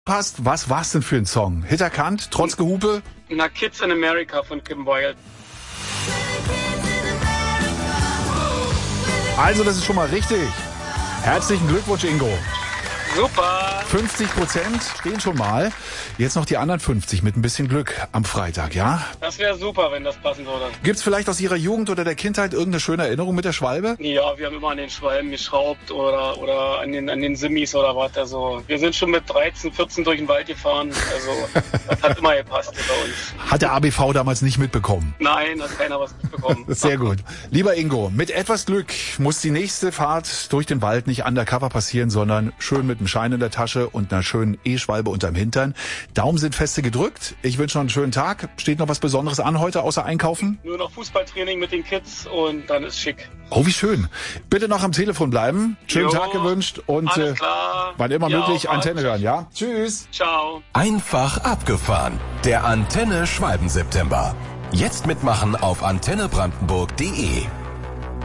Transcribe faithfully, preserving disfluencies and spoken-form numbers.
Passt. Was war's denn für ein Song? Hinterkant, trotz Gehupe? Na, Kids in America von Kim Wilde. Also, das ist schon mal richtig. Herzlichen Glückwunsch, Ingo. Super. fünfzig Prozent stehen schon mal. Jetzt noch die anderen fünfzig mit ein bisschen Glück am Freitag, ja? Das wäre super, wenn das passen würde. Gibt's vielleicht aus Ihrer Jugend oder der Kindheit irgendeine schöne Erinnerung mit der Schwalbe? Ja, wir haben immer an den Schwalben geschraubt oder oder an den an den Simmis oder was. Also wir sind schon mit dreizehn, vierzehn durch den Wald gefahren. Also das hat immer gepasst bei uns. Hat der A B V damals nicht mitbekommen? Nein, hat keiner was mitbekommen. Sehr gut. Lieber Ingo, mit etwas Glück muss die nächste Fahrt durch den Wald nicht undercover passieren, sondern schön mit einem Schein in der Tasche und einer schönen E-Schwalbe unterm Hintern. Daumen sind feste gedrückt. Ich wünsche noch einen schönen Tag. Steht noch was Besonderes an heute, außer Einkaufen? Nur noch Fußballtraining mit den Kids und dann ist schick. Oh, wie schön. Bitte noch am Telefon bleiben. Schönen Jo, Tag gewünscht und alles äh, klar. wann immer Ja, möglich auch Antenne alles. hören, ja? Tschüss. Ciao. Einfach abgefahren. Der Antenne Schwalben September. Jetzt mitmachen auf antenne brandenburg punkt de.